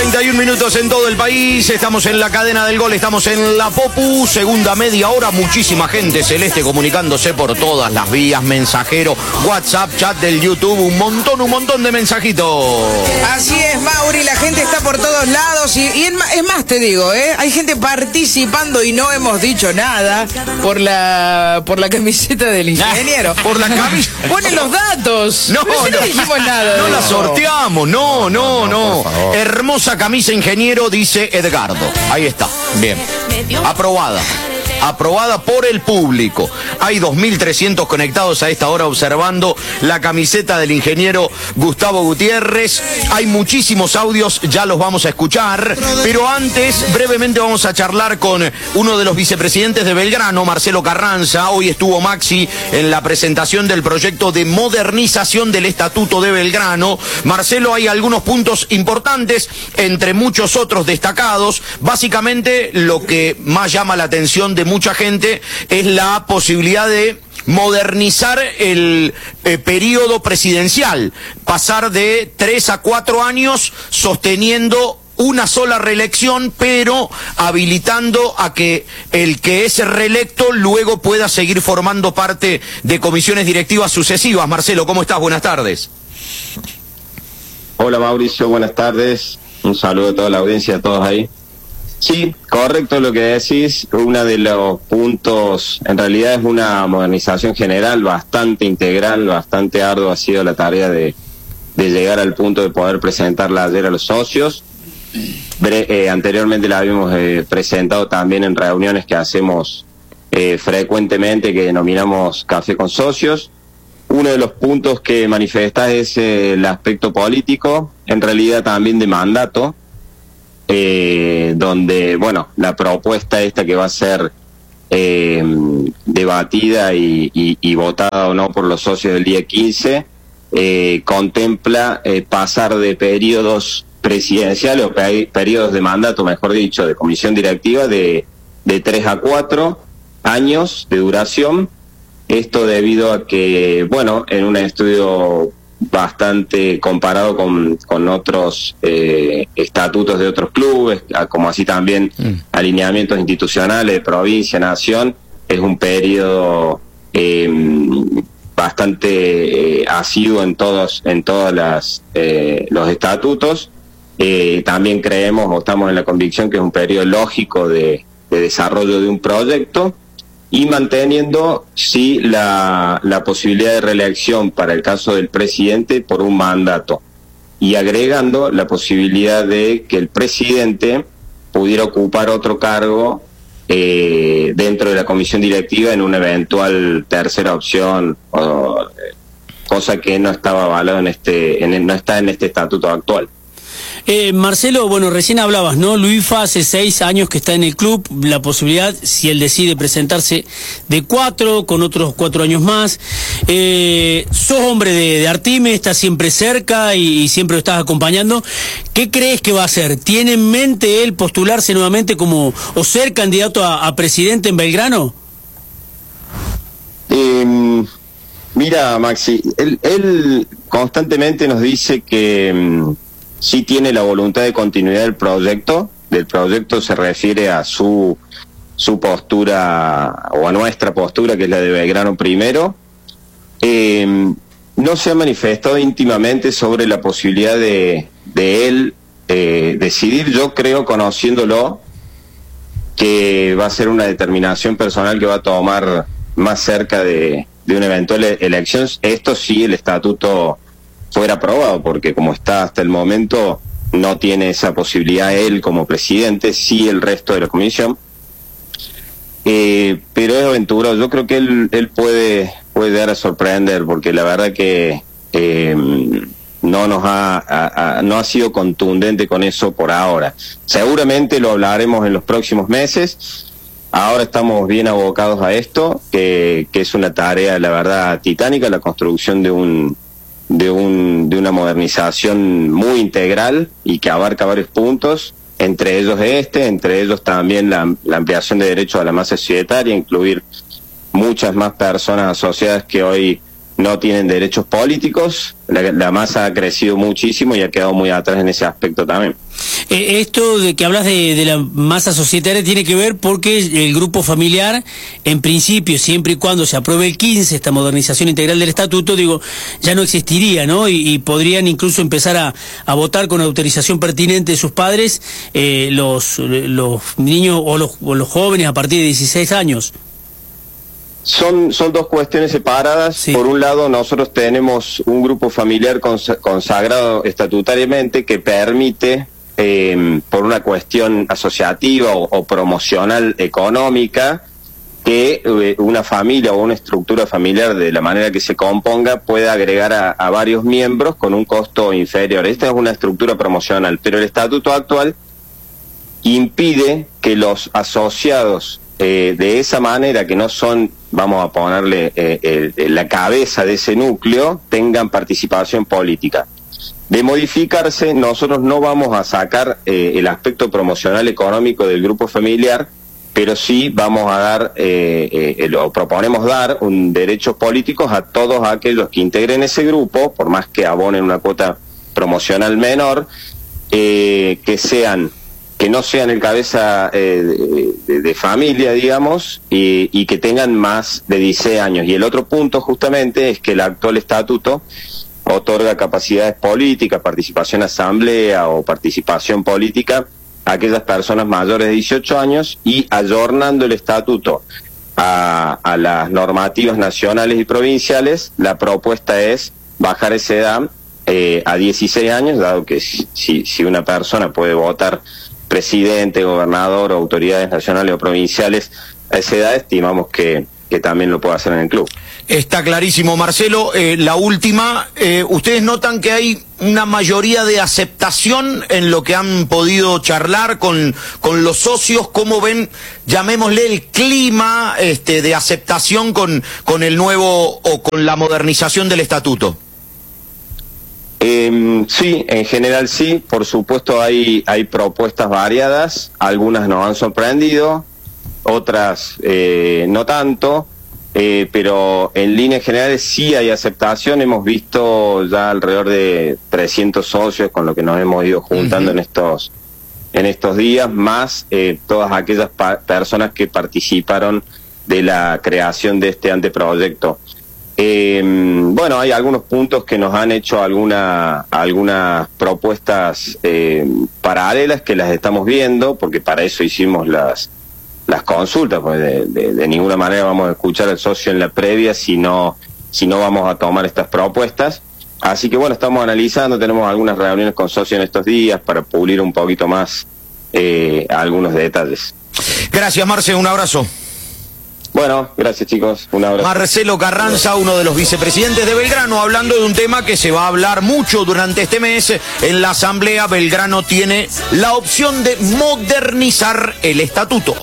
31 minutos en todo el país. Estamos en la cadena del gol, estamos en la Popu. Segunda media hora, muchísima gente celeste comunicándose por todas las vías, mensajero, WhatsApp, chat del YouTube, un montón de mensajitos. Así es, Mauri, la gente está por todos lados y es más te digo, hay gente participando y no hemos dicho nada por la camiseta del ingeniero. Por la camiseta. Ponen los datos. No dijimos nada. No la sorteamos, no. Hermosa camisa, ingeniero, dice Edgardo. Ahí está, bien. Aprobada por el público. Hay 2.300 conectados a esta hora observando la camiseta del ingeniero Gustavo Gutiérrez. Hay muchísimos audios, ya los vamos a escuchar, pero antes brevemente vamos a charlar con uno de los vicepresidentes de Belgrano, Marcelo Carranza. Hoy estuvo Maxi en la presentación del proyecto de modernización del Estatuto de Belgrano. Marcelo, hay algunos puntos importantes, entre muchos otros destacados. Básicamente, lo que más llama la atención de mucha gente es la posibilidad de modernizar el periodo presidencial, pasar de 3 a 4 años sosteniendo una sola reelección, pero habilitando a que el que es reelecto luego pueda seguir formando parte de comisiones directivas sucesivas. Marcelo, ¿cómo estás? Buenas tardes. Hola Mauricio, buenas tardes. Un saludo a toda la audiencia, a todos ahí. Sí, correcto lo que decís. Uno de los puntos, en realidad es una modernización general bastante integral, bastante ardua ha sido la tarea de llegar al punto de poder presentarla ayer a los socios. Anteriormente la habíamos presentado también en reuniones que hacemos frecuentemente, que denominamos Café con Socios. Uno de los puntos que manifestás es el aspecto político, en realidad también de mandato. Donde, bueno, la propuesta esta que va a ser debatida y votada o no por los socios del día 15, contempla pasar de periodos presidenciales o periodos de mandato, mejor dicho, de comisión directiva de 3 a 4 años de duración. Esto debido a que, bueno, en un estudio bastante comparado con otros estatutos de otros clubes, como así también alineamientos institucionales de provincia, nación, es un periodo bastante asiduo en todos los estatutos. También creemos o estamos en la convicción que es un periodo lógico de desarrollo de un proyecto, y manteniendo, sí, la posibilidad de reelección para el caso del presidente por un mandato, y agregando la posibilidad de que el presidente pudiera ocupar otro cargo dentro de la comisión directiva en una eventual tercera opción, cosa que no estaba avalado no está en este estatuto actual. Marcelo, bueno, recién hablabas, ¿no? Luifa hace 6 años que está en el club, la posibilidad, si él decide presentarse, de 4, con otros 4 años más. Sos hombre de Artime, estás siempre cerca y siempre lo estás acompañando. ¿Qué crees que va a hacer? ¿Tiene en mente él postularse nuevamente como o ser candidato a presidente en Belgrano? Mira, Maxi, él constantemente nos dice que sí tiene la voluntad de continuidad del proyecto. Del proyecto se refiere a su postura, o a nuestra postura, que es la de Belgrano primero. No se ha manifestado íntimamente sobre la posibilidad de él decidir. Yo creo, conociéndolo, que va a ser una determinación personal que va a tomar más cerca de una eventual elección. Esto sí, el estatuto fuera aprobado, porque como está hasta el momento no tiene esa posibilidad él como presidente, sí el resto de la comisión, pero es aventurado. Yo creo que él puede dar a sorprender, porque la verdad que no ha sido contundente con eso por ahora. Seguramente lo hablaremos en los próximos meses. Ahora estamos bien abocados a esto, que es una tarea, la verdad, titánica, la construcción de una modernización muy integral y que abarca varios puntos, entre ellos también la ampliación de derechos a la masa societaria, incluir muchas más personas asociadas que hoy no tienen derechos políticos. La masa ha crecido muchísimo y ha quedado muy atrás en ese aspecto también. Esto de que hablas de la masa societaria tiene que ver porque el grupo familiar, en principio, siempre y cuando se apruebe el 15, esta modernización integral del estatuto, digo, ya no existiría, ¿no? Y podrían incluso empezar a votar con autorización pertinente de sus padres los niños o los jóvenes a partir de 16 años. Son dos cuestiones separadas. Sí. Por un lado, nosotros tenemos un grupo familiar consagrado estatutariamente que permite, por una cuestión asociativa o promocional económica, que una familia o una estructura familiar, de la manera que se componga, pueda agregar a varios miembros con un costo inferior. Esta es una estructura promocional, pero el estatuto actual impide que los asociados de esa manera, que no son, vamos a ponerle, la cabeza de ese núcleo, tengan participación política. De modificarse, nosotros no vamos a sacar el aspecto promocional económico del grupo familiar, pero sí vamos a dar, o proponemos dar, derechos políticos a todos aquellos que integren ese grupo, por más que abonen una cuota promocional menor, que no sean el cabeza de familia, digamos, y que tengan más de 16 años. Y el otro punto, justamente, es que el actual estatuto otorga capacidades políticas, participación en asamblea o participación política a aquellas personas mayores de 18 años, y ayornando el estatuto a las normativas nacionales y provinciales, la propuesta es bajar esa edad a 16 años, dado que si una persona puede votar presidente, gobernador, o autoridades nacionales o provinciales a esa edad, estimamos que también lo puede hacer en el club. Está clarísimo, Marcelo. La última, ¿ustedes notan que hay una mayoría de aceptación en lo que han podido charlar con los socios? ¿Cómo ven, llamémosle, el clima de aceptación con el nuevo o con la modernización del estatuto? Sí, en general sí. Por supuesto hay propuestas variadas, algunas nos han sorprendido, otras no tanto, pero en líneas generales sí hay aceptación. Hemos visto ya alrededor de 300 socios con lo que nos hemos ido juntando en estos días, más todas aquellas personas que participaron de la creación de este anteproyecto. Bueno, hay algunos puntos que nos han hecho algunas propuestas paralelas que las estamos viendo, porque para eso hicimos las consultas, pues de ninguna manera vamos a escuchar al socio en la previa si no vamos a tomar estas propuestas. Así que bueno, estamos analizando, tenemos algunas reuniones con socios en estos días para pulir un poquito más algunos detalles. Gracias, Marce, un abrazo. Bueno, gracias chicos, un abrazo. Marcelo Carranza, uno de los vicepresidentes de Belgrano, hablando de un tema que se va a hablar mucho durante este mes en la asamblea. Belgrano tiene la opción de modernizar el estatuto.